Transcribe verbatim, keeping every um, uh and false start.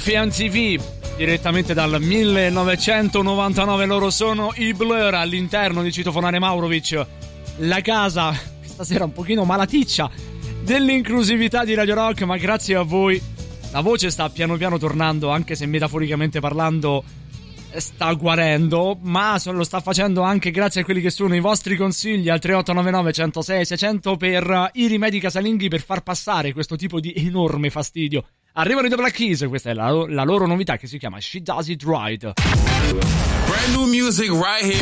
Ruffian T V, direttamente dal millenovecentonovantanove. Loro sono i Blur, all'interno di Citofonare Maurovic, la casa stasera un pochino malaticcia dell'inclusività di Radio Rock, ma grazie a voi la voce sta piano piano tornando, anche se metaforicamente parlando sta guarendo, ma lo sta facendo anche grazie a quelli che sono i vostri consigli al tre otto nove nove, centosei, seicento per i rimedi casalinghi per far passare questo tipo di enorme fastidio. Arrivano i The Black Keys, questa è la, la loro novità che si chiama She Does It Right. Brand new music right here.